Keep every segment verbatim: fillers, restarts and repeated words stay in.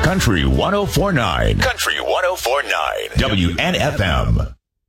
Country one oh four point nine. Country one oh four point nine. W N F M.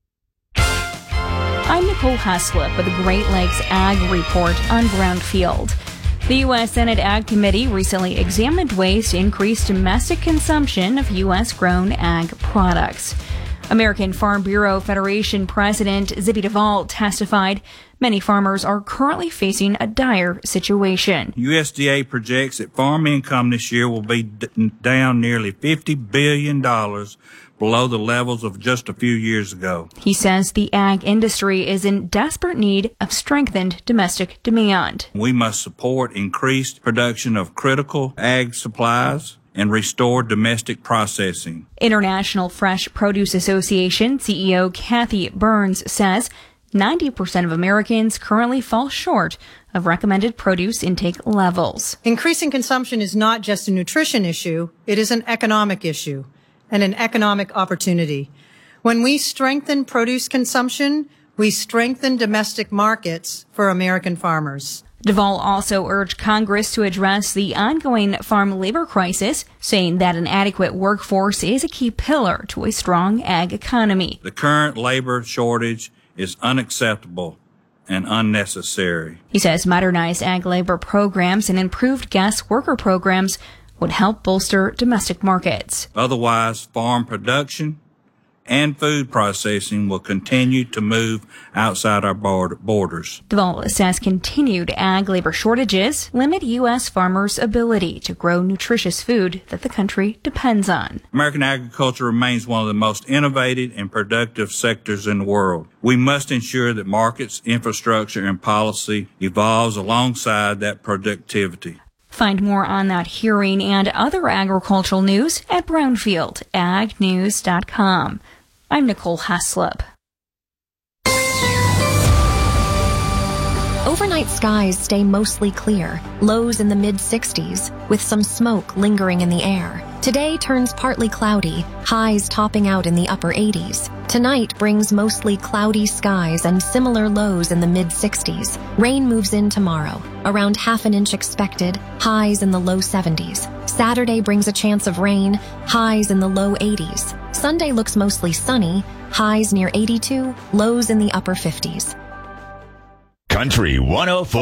I'm Nicole Haslip with the Great Lakes Ag Report on Brownfield. The U S Senate Ag Committee recently examined ways to increase domestic consumption of U S-grown ag products. American Farm Bureau Federation President Zippy Duvall testified many farmers are currently facing a dire situation. U S D A projects that farm income this year will be d- down nearly fifty billion dollars below the levels of just a few years ago. He says the ag industry is in desperate need of strengthened domestic demand. We must support increased production of critical ag supplies and restore domestic processing. International Fresh Produce Association C E O Kathy Burns says ninety percent of Americans currently fall short of recommended produce intake levels. Increasing consumption is not just a nutrition issue, it is an economic issue and an economic opportunity. When we strengthen produce consumption, we strengthen domestic markets for American farmers. Duvall also urged Congress to address the ongoing farm labor crisis, saying that an adequate workforce is a key pillar to a strong ag economy. The current labor shortage is unacceptable and unnecessary. He says modernized ag labor programs and improved guest worker programs would help bolster domestic markets. Otherwise, farm production and food processing will continue to move outside our borders. Duvall says continued ag labor shortages limit U S farmers' ability to grow nutritious food that the country depends on. American agriculture remains one of the most innovative and productive sectors in the world. We must ensure that markets, infrastructure, and policy evolves alongside that productivity. Find more on that hearing and other agricultural news at brownfield ag news dot com. I'm Nicole Haslip. Overnight skies stay mostly clear, lows in the mid sixties, with some smoke lingering in the air. Today turns partly cloudy, highs topping out in the upper eighties. Tonight brings mostly cloudy skies and similar lows in the mid sixties. Rain moves in tomorrow, around half an inch expected, highs in the low seventies. Saturday brings a chance of rain, highs in the low eighties. Sunday looks mostly sunny, highs near eighty-two, lows in the upper fifties. Country one oh four.